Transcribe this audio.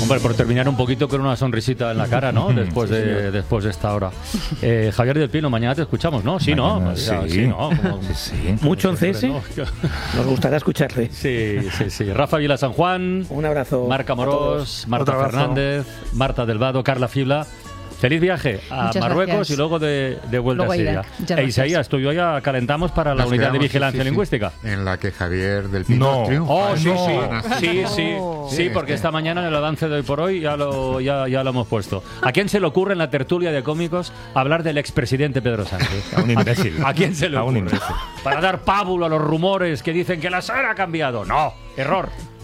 Hombre, por terminar un poquito con una sonrisita en la cara, ¿no? Después de esta hora. Javier del Pino, mañana te escuchamos, ¿no? Sí, mañana, ¿no? sí. ¿no? Mucho en CS. ¿no? Nos gustará escucharle. Sí. Rafa Vila San Juan. Un abrazo. Marca Morós, Marta Otro abrazo. Fernández, Marta Delvado, Carla Fibla. Feliz viaje a Muchas Marruecos gracias. y luego de vuelta Luego a a Siria. Irak. Muchas gracias. Isaías, tú y yo ya calentamos para la Nos unidad de quedamos, vigilancia sí. lingüística. En la que Javier del Pino No. triunfa. Oh, sí, No. sí, porque esta mañana en el avance de hoy por hoy ya lo hemos puesto. ¿A quién se le ocurre en la tertulia de cómicos hablar del expresidente Pedro Sánchez? A un imbécil. ¿A quién se le A un ocurre? imbécil. Para dar pábulo a los rumores que dicen que la SER ha cambiado. No, error.